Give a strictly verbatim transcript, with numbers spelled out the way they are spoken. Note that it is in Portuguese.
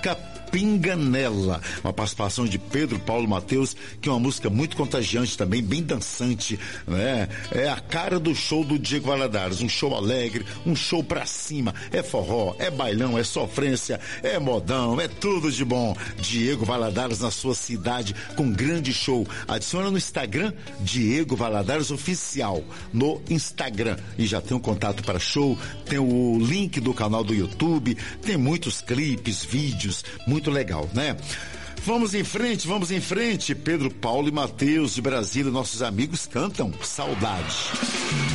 música Pinganela, uma participação de Pedro Paulo Mateus, que é uma música muito contagiante também, bem dançante, né? É a cara do show do Diego Valadares, um show alegre, um show pra cima, é forró, é bailão, é sofrência, é modão, é tudo de bom. Diego Valadares na sua cidade com grande show. Adiciona no Instagram Diego Valadares Oficial, no Instagram, e já tem um contato para show, tem o link do canal do YouTube, tem muitos clipes, vídeos, muito legal, né? Vamos em frente, vamos em frente. Pedro Paulo e Mateus de Brasília, nossos amigos, cantam Saudade.